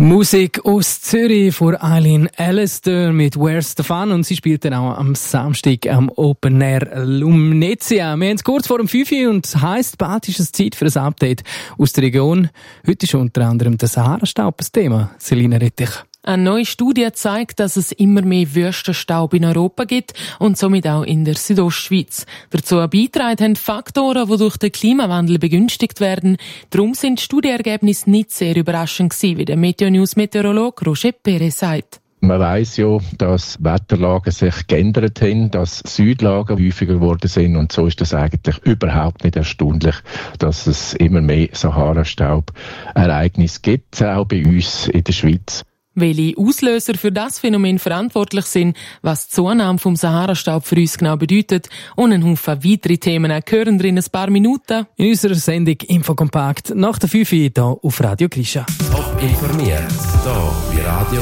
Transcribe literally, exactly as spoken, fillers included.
Musik aus Zürich von Eileen Alistair mit Where's the Fun, und sie spielt dann auch am Samstag am Open Air Lumnezia. Wir haben es kurz vor dem fünf Uhr und es heisst, bald ist es Zeit für ein Update aus der Region. Heute ist unter anderem der Sahara-Staub ein Thema. Selina Rettich. Eine neue Studie zeigt, dass es immer mehr Wüstenstaub in Europa gibt und somit auch in der Südostschweiz. Dazu beitragen haben Faktoren, die durch den Klimawandel begünstigt werden. Darum sind die Studieergebnisse nicht sehr überraschend gewesen, wie der Meteo-News-Meteorologe Roger Perez sagt. Man weiss ja, dass Wetterlagen sich geändert haben, dass Südlagen häufiger geworden sind, und so ist das eigentlich überhaupt nicht erstaunlich, dass es immer mehr Sahara-Staub-Ereignisse gibt, auch bei uns in der Schweiz. Welche Auslöser für das Phänomen verantwortlich sind, was die Zunahme vom Sahara-Staub für uns genau bedeutet und ein Haufen weitere Themen hören drin ein paar Minuten. In unserer Sendung Infokompakt nach der fünf Uhr hier auf Radio Grisha. Top informiert, hier bei Radio